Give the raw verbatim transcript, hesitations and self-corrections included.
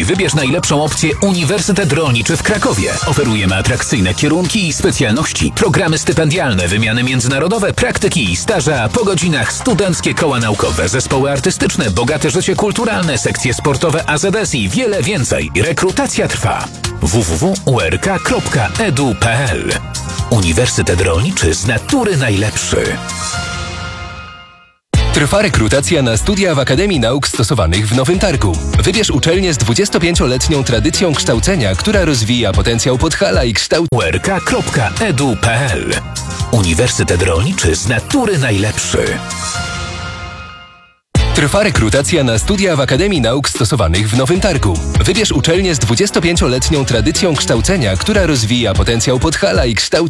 Zdecyduj, wybierz najlepszą opcję Uniwersytet Rolniczy w Krakowie. Oferujemy atrakcyjne kierunki i specjalności, programy stypendialne, wymiany międzynarodowe, praktyki i staża, po godzinach studenckie koła naukowe, zespoły artystyczne, bogate życie kulturalne, sekcje sportowe A Z S i wiele więcej. Rekrutacja trwa. w w w kropka u r k kropka e d u kropka p l. Uniwersytet Rolniczy z natury najlepszy. Trwa rekrutacja na studia w Akademii Nauk Stosowanych w Nowym Targu. Wybierz uczelnię z dwudziestopięcioletnią tradycją kształcenia, która rozwija potencjał Podhala i kształt u r k kropka e d u kropka p l. Uniwersytet Rolniczy z natury najlepszy. Trwa rekrutacja na studia w Akademii Nauk Stosowanych w Nowym Targu. Wybierz uczelnię z dwudziestopięcioletnią tradycją kształcenia, która rozwija potencjał Podhala i kształt